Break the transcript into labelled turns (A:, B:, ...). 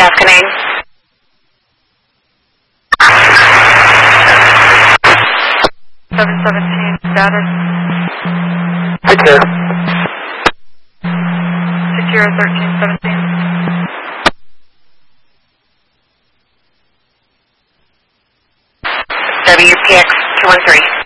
A: Gasconade.
B: 717 status.
C: Secure.
B: Secure 1317.
A: WPX 213.